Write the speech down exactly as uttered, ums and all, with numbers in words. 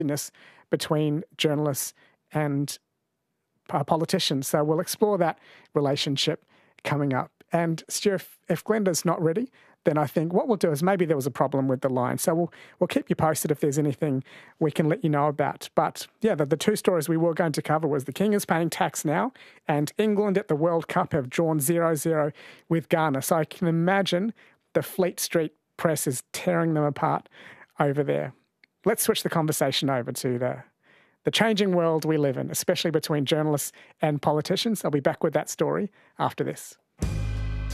between journalists and uh, politicians. So we'll explore that relationship coming up. And Stu, if, if Glenda's not ready, then I think what we'll do is maybe there was a problem with the line. So we'll we'll keep you posted if there's anything we can let you know about. But yeah, the, the two stories we were going to cover was the King is paying tax now, and England at the World Cup have drawn zero zero with Ghana. So I can imagine the Fleet Street press is tearing them apart over there. Let's switch the conversation over to the the changing world we live in, especially between journalists and politicians. I'll be back with that story after this.